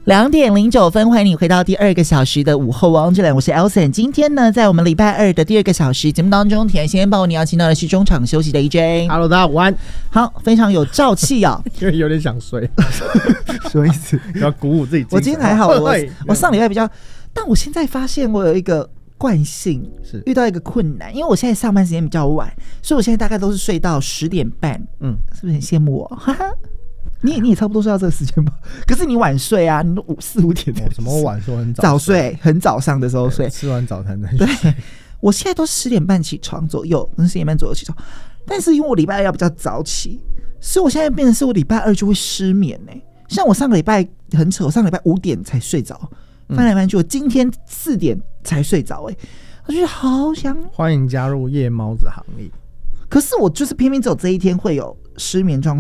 2:09，欢迎你回到第2个小时的午后王之恋，我是 Elson。今天呢，在我们礼拜2的第2个小时节目当中，甜心报你邀请到的是中场休息的 AJ。Hello， 大家午安。 好，非常有朝气啊， 因为有点想睡， 什么意思？ 要鼓舞自己精神。 我今天还好，我上礼拜比较，但我现在发现我有一个惯性，是遇到一个困难，因为我现在上班时间比较晚，所以我现在大概都是睡到10点半。是不是很羡慕我？哈哈。你也差不多睡到这个时间吧？可是你晚睡啊，你都4、5点。 什么晚睡？很早睡，很早上的时候睡， 吃完早餐再睡。 对，我现在都10点半起床左右，10点半左右起床。但是因为我礼拜2要比较早起，所以我现在变成是我礼拜2就会失眠欸。像我上个礼拜很扯，我上个礼拜5点才睡着，翻来翻去，我今天4点才睡着。我觉得好想欢迎加入夜猫子行列。 可是我就是偏偏只有这一天会有失眠状况。